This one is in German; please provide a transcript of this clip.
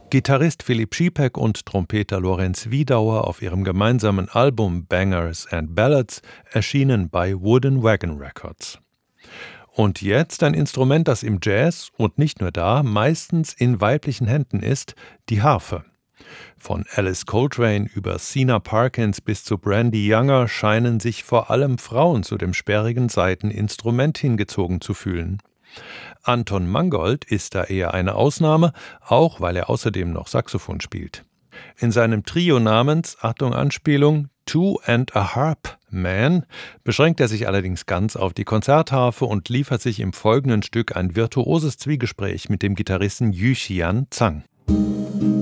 Gitarrist Philipp Schiepeck und Trompeter Lorenz Wiedauer auf ihrem gemeinsamen Album Bangers and Ballads, erschienen bei Wooden Wagon Records. Und jetzt ein Instrument, das im Jazz und nicht nur da meistens in weiblichen Händen ist, die Harfe. Von Alice Coltrane über Sina Parkins bis zu Brandy Younger scheinen sich vor allem Frauen zu dem sperrigen Saiteninstrument hingezogen zu fühlen. Anton Mangold ist da eher eine Ausnahme, auch weil er außerdem noch Saxophon spielt. In seinem Trio namens, Achtung Anspielung, Two and a Harp Man, beschränkt er sich allerdings ganz auf die Konzertharfe und liefert sich im folgenden Stück ein virtuoses Zwiegespräch mit dem Gitarristen Yuxian Zhang.